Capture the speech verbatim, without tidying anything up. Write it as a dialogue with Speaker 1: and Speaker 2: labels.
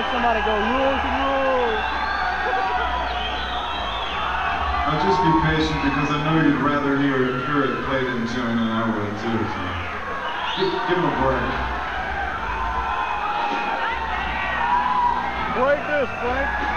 Speaker 1: somebody go, rules and rules.
Speaker 2: Now just be patient because I know you'd rather hear, hear it played in tune than I would too. So. Give, give him a break.
Speaker 1: Break this, Frank.